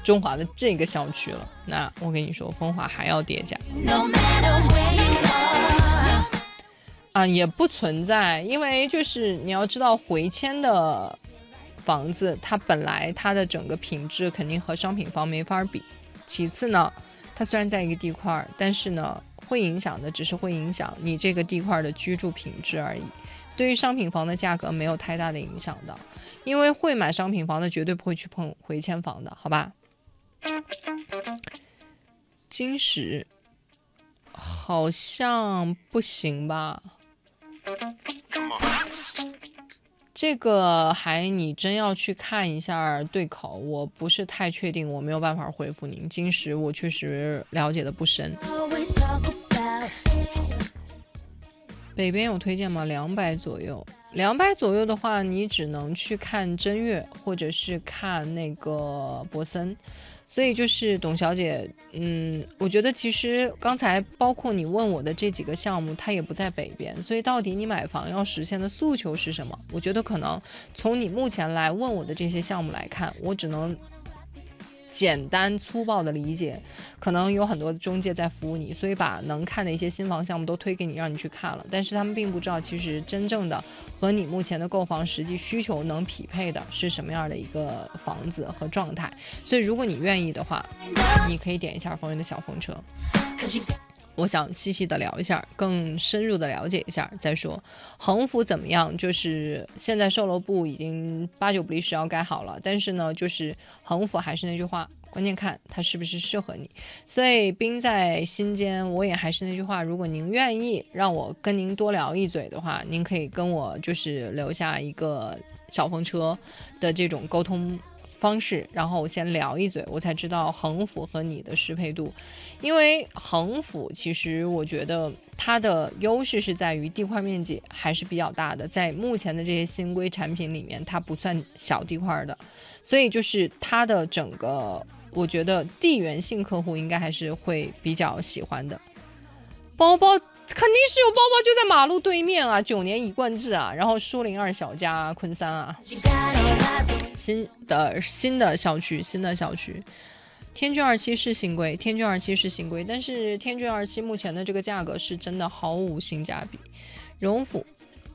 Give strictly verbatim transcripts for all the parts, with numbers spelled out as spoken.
中华的这个校区了。那我跟你说，风华还要跌价。啊，也不存在，因为就是你要知道，回迁的房子，它本来它的整个品质肯定和商品房没法比。其次呢，它虽然在一个地块，但是呢，会影响的只是会影响你这个地块的居住品质而已。对于商品房的价格没有太大的影响的，因为会买商品房的绝对不会去碰回迁房的，好吧？金石好像不行吧？这个还你真要去看一下对口，我不是太确定，我没有办法回复您。金石我确实了解的不深。北边有推荐吗？两百左右，两百左右的话，你只能去看真月，或者是看那个博森。所以就是董小姐，嗯，我觉得其实刚才包括你问我的这几个项目，它也不在北边，所以到底你买房要实现的诉求是什么？我觉得可能从你目前来问我的这些项目来看，我只能简单粗暴的理解，可能有很多的中介在服务你，所以把能看的一些新房项目都推给你，让你去看了。但是他们并不知道，其实真正的和你目前的购房实际需求能匹配的是什么样的一个房子和状态。所以如果你愿意的话，你可以点一下风云的小风车。我想细细的聊一下，更深入的了解一下再说。横幅怎么样？就是现在售楼部已经八九不离十要盖好了，但是呢，就是横幅还是那句话，关键看它是不是适合你。所以兵在心间，我也还是那句话，如果您愿意让我跟您多聊一嘴的话，您可以跟我就是留下一个小风车的这种沟通方式，然后我先聊一嘴，我才知道横幅和你的适配度。因为横幅其实我觉得它的优势是在于地块面积还是比较大的，在目前的这些新规产品里面，它不算小地块的，所以就是它的整个，我觉得地缘性客户应该还是会比较喜欢的。包包肯定是有包包，就在马路对面啊，九年一贯制啊，然后舒林二小加昆三啊，新的新的校区，新的校区，天骏二期是新规，天骏二期是新规，但是天骏二期目前的这个价格是真的毫无性价比。荣府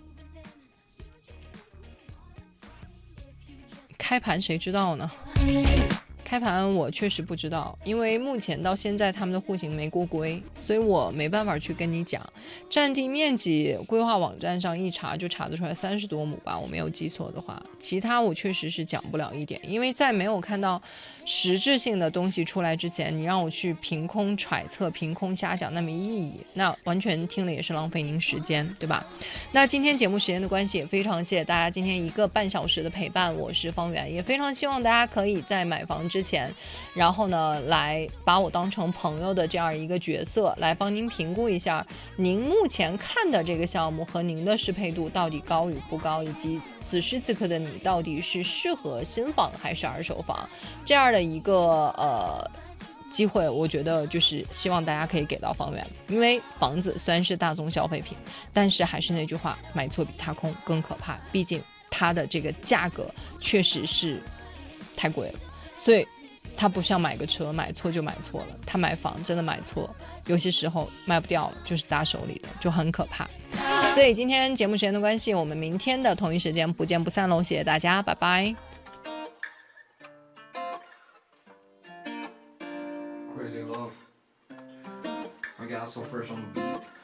开盘谁知道呢？开盘我确实不知道，因为目前到现在他们的户型没过规，所以我没办法去跟你讲。占地面积规划网站上一查就查得出来三十多亩吧，我没有记错的话。其他我确实是讲不了一点，因为在没有看到实质性的东西出来之前，你让我去凭空揣测、凭空瞎讲，那没意义，那完全听了也是浪费您时间，对吧？那今天节目时间的关系，也非常谢谢大家今天一个半小时的陪伴，我是方圆，也非常希望大家可以在买房之前，然后呢，来把我当成朋友的这样一个角色，来帮您评估一下您目前看的这个项目和您的适配度到底高与不高，以及此时此刻的你到底是适合新房还是二手房这样的一个呃机会，我觉得就是希望大家可以给到房源，因为房子虽然是大宗消费品，但是还是那句话，买错比踏空更可怕，毕竟它的这个价格确实是太贵了，所以他不像买个车，买错就买错了，他买房真的买错，有些时候卖不掉了，就是砸手里的，就很可怕。所以今天节目时间的关系，我们明天的同一时间不见不散喽，谢谢大家，拜拜。Crazy love. I got so fresh on the beat.